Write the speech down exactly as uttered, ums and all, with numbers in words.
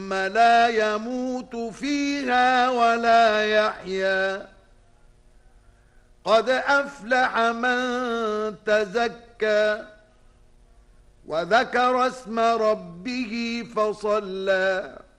ثم لا يموت فيها ولا يحيا. قد أفلح من تزكى وذكر اسم ربه فصلى